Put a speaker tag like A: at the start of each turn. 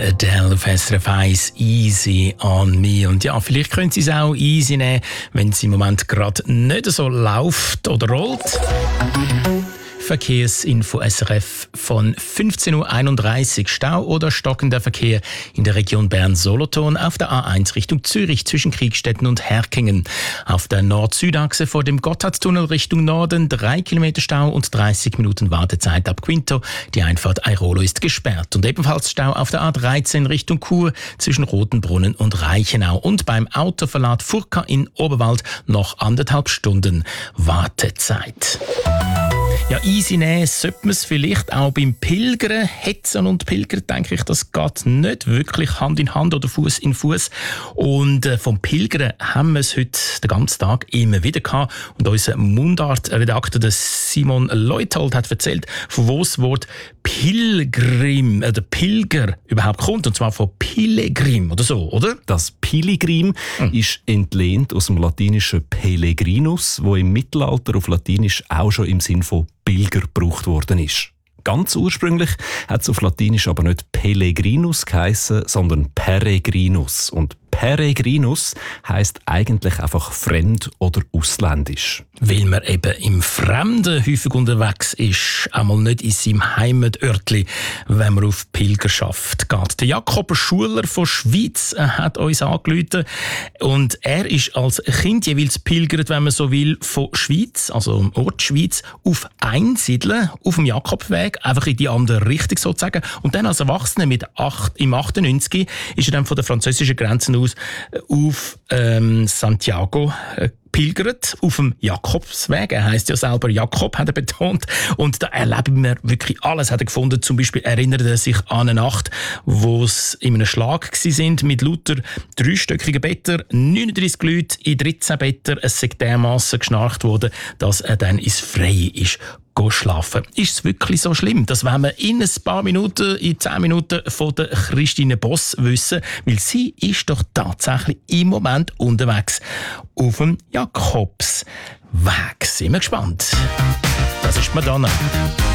A: Adele auf SRF 1, Easy on Me. Und ja, vielleicht können Sie es auch easy nehmen, wenn es im Moment gerade nicht so läuft oder rollt. Verkehrsinfo SRF von 15.31 Uhr. Stau oder stockender Verkehr in der Region Bern-Solothurn auf der A1 Richtung Zürich zwischen Kriegstetten und Herkingen. Auf der Nord-Süd-Achse vor dem Gotthardtunnel Richtung Norden 3 Kilometer Stau und 30 Minuten Wartezeit ab Quinto. Die Einfahrt Airolo ist gesperrt. Und ebenfalls Stau auf der A13 Richtung Chur zwischen Rotenbrunnen und Reichenau. Und beim Autoverlad Furka in Oberwald noch 1,5 Stunden Wartezeit. Ja, easy nehmen sollte man es vielleicht auch beim Pilgern. Hetzen und Pilgern, denke ich, das geht nicht wirklich Hand in Hand oder Fuß in Fuß. Und vom Pilgern haben wir es heute den ganzen Tag immer wieder gehabt. Und unser Mundart-Redakteur Simon Leuthold hat erzählt, von wo das Wort Pilgrim oder Pilger überhaupt kommt. Und zwar von Pilgrim oder so, oder?
B: Das Pilgrim ist entlehnt aus dem latinischen Pellegrinus, wo im Mittelalter auf Latinisch auch schon im Sinn von Pilger gebraucht worden ist. Ganz ursprünglich hat es auf Latinisch aber nicht Pellegrinus geheissen, sondern Peregrinus. Und Peregrinus heisst eigentlich einfach fremd oder ausländisch.
A: Weil man eben im Fremden häufig unterwegs ist, einmal nicht in seinem Heimatörtli, wenn man auf Pilgerschaft geht. Der Jakob Schuler von Schwyz hat uns angerufen und er ist als Kind jeweils pilgert, wenn man so will, von Schwyz, also dem Ort Schwyz, auf Einsiedeln, auf dem Jakobweg, einfach in die andere Richtung sozusagen. Und dann als Erwachsener im 98 ist er dann von der französischen Grenze aus auf Santiago pilgert, auf dem Jakobsweg. Er heisst ja selber Jakob, hat er betont. Und da erleben wir wirklich alles, hat er gefunden. Zum Beispiel erinnert er sich an eine Nacht, wo es in einem Schlag sind mit lauter dreistöckigen Betten, 39 Leute in 13 Betten. Es sei dermassen geschnarcht worden, dass er dann ins Freie ist schlafen. Ist es wirklich so schlimm? Das wollen wir in ein paar Minuten, in 10 Minuten von der Christine Boss wissen, weil sie ist doch tatsächlich im Moment unterwegs auf dem Jakobsweg. Sind wir gespannt. Das ist Madonna.